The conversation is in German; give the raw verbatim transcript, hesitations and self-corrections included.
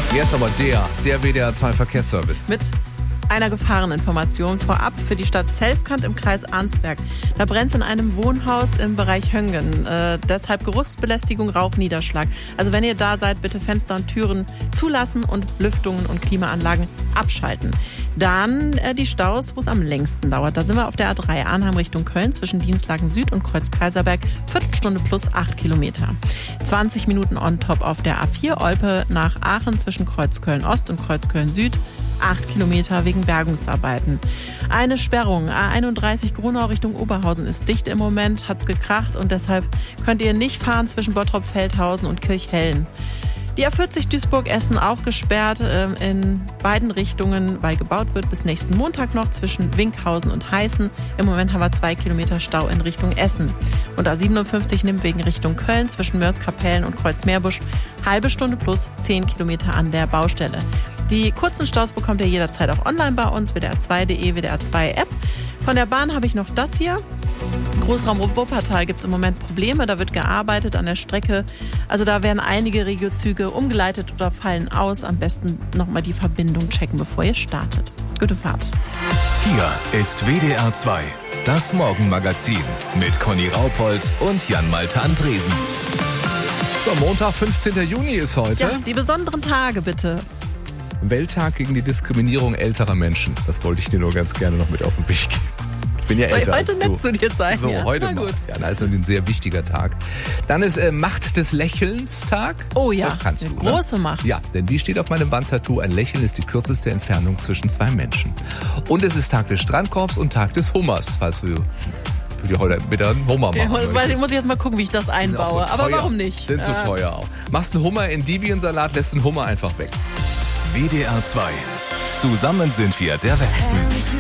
Jetzt aber der, der W D R zwei Verkehrsservice. Mit einer Gefahreninformation vorab für die Stadt Selfkant im Kreis Arnsberg. Da brennt es in einem Wohnhaus im Bereich Höngen. Äh, deshalb Geruchsbelästigung, Rauchniederschlag. Also wenn ihr da seid, bitte Fenster und Türen zulassen und Lüftungen und Klimaanlagen abschalten. Dann äh, die Staus, wo es am längsten dauert. Da sind wir auf der A drei Arnheim Richtung Köln zwischen Dienstlaken Süd und Kreuz Kaiserberg. Viertelstunde plus acht Kilometer. zwanzig Minuten on top auf der A vier Olpe nach Aachen zwischen Kreuz Köln Ost und Kreuz Köln Süd. acht Kilometer wegen Bergungsarbeiten. Eine Sperrung, A einunddreißig Gronau Richtung Oberhausen ist dicht im Moment, hat's gekracht und deshalb könnt ihr nicht fahren zwischen Bottrop-Feldhausen und Kirchhellen. Die A vierzig Duisburg-Essen auch gesperrt äh, in beiden Richtungen, weil gebaut wird bis nächsten Montag noch zwischen Winkhausen und Heißen. Im Moment haben wir zwei Kilometer Stau in Richtung Essen. Und A siebenundfünfzig nimmt wegen Richtung Köln zwischen Mörs-Kapellen und Kreuzmeerbusch halbe Stunde plus zehn Kilometer an der Baustelle. Die kurzen Staus bekommt ihr jederzeit auch online bei uns, W D R zwei punkt de, W D R zwei App. Von der Bahn habe ich noch das hier. Großraum Wuppertal gibt es im Moment Probleme, da wird gearbeitet an der Strecke. Also da werden einige Regiozüge umgeleitet oder fallen aus. Am besten nochmal die Verbindung checken, bevor ihr startet. Gute Fahrt. Hier ist W D R zwei, das Morgenmagazin mit Conny Raupold und Jan-Malte Andresen. So, Montag, fünfzehnten Juni ist heute. Ja, die besonderen Tage bitte. Welttag gegen die Diskriminierung älterer Menschen. Das wollte ich dir nur ganz gerne noch mit auf den Weg geben. Ich bin ja Soll älter heute als du. nett zu dir sein. So, ja. heute Na mal. gut. Ja, das ist ein sehr wichtiger Tag. Dann ist äh, Macht des Lächelns Tag. Oh ja, das kannst eine du, große ne? Macht. Ja, denn wie steht auf meinem Wandtattoo, ein Lächeln ist die kürzeste Entfernung zwischen zwei Menschen. Und es ist Tag des Strandkorbs und Tag des Hummers, falls du für die heute wieder einen Hummer machen Okay, möchtest. muss ich jetzt mal gucken, wie ich das Sind auch einbaue. so Aber teuer. warum nicht? Sind so Äh, teuer auch. Machst einen Hummer in Diviensalat, lässt einen Hummer einfach weg. W D R zwei. Zusammen sind wir der Westen.